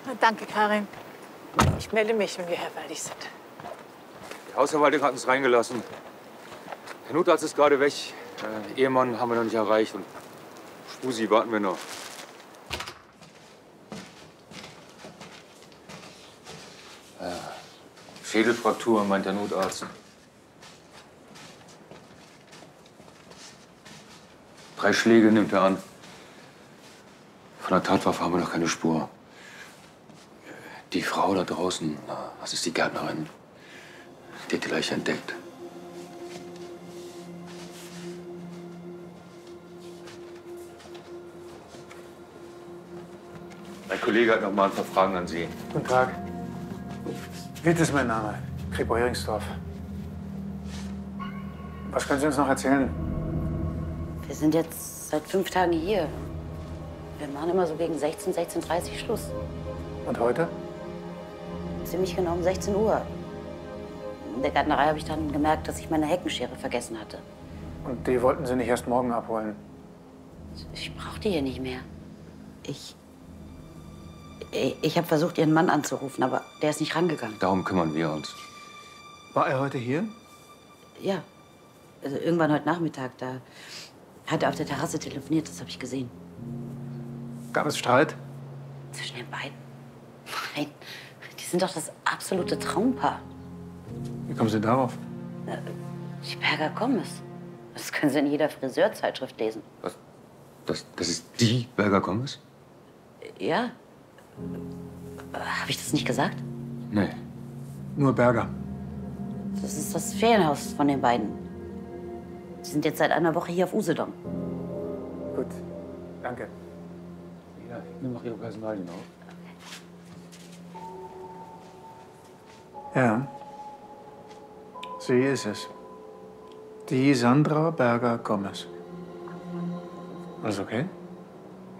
Danke, Karin. Ich melde mich, wenn wir herfertig sind. Die Hausverwaltung hat uns reingelassen. Der Notarzt ist gerade weg. Ehemann haben wir noch nicht erreicht. Und Spusi warten wir noch. Schädelfraktur, meint der Notarzt. 3 Schläge nimmt er an. Von der Tatwaffe haben wir noch keine Spur. Die Frau da draußen, das ist die Gärtnerin. Die hat die Leiche entdeckt. Mein Kollege hat noch mal ein paar Fragen an Sie. Guten Tag. Witt ist mein Name. Kripo Heringsdorf. Was können Sie uns noch erzählen? Wir sind jetzt seit 5 Tagen hier. Wir machen immer so gegen 16, 16:30 Uhr Schluss. Und heute? Ziemlich genau um 16 Uhr. In der Gärtnerei habe ich dann gemerkt, dass ich meine Heckenschere vergessen hatte. Und die wollten Sie nicht erst morgen abholen? Ich brauche die hier nicht mehr. Ich habe versucht, Ihren Mann anzurufen, aber der ist nicht rangegangen. Darum kümmern wir uns. War er heute hier? Ja, also irgendwann heute Nachmittag, da hat er auf der Terrasse telefoniert, das habe ich gesehen. Gab es Streit? Zwischen den beiden? Nein, die sind doch das absolute Traumpaar. Wie kommen Sie darauf? Die Berger Gomez. Das können Sie in jeder Friseurzeitschrift lesen. Was? Das ist die Berger Gomez? Ja. Habe ich das nicht gesagt? Nee. Nur Berger. Das ist das Ferienhaus von den beiden. Sie sind jetzt seit einer Woche hier auf Usedom. Gut, danke. Ja, ich nehme noch Ihre Personalien auf. Ja, sie ist es. Die Sandra Berger Gomez. Alles okay?